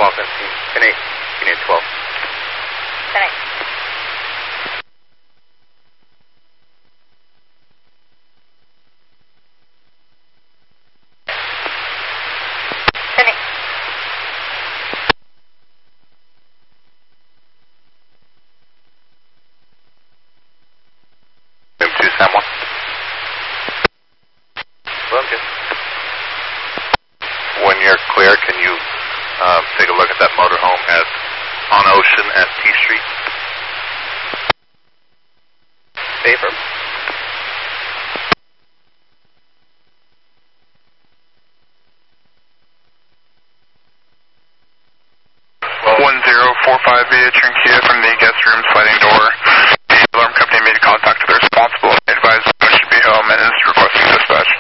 12, 10 8. Unit 12. 10 8. When you're clear, can you take a look at that motorhome at On Ocean at T Street? Safer. Well, 1045 via Trinkia from the guest room sliding door.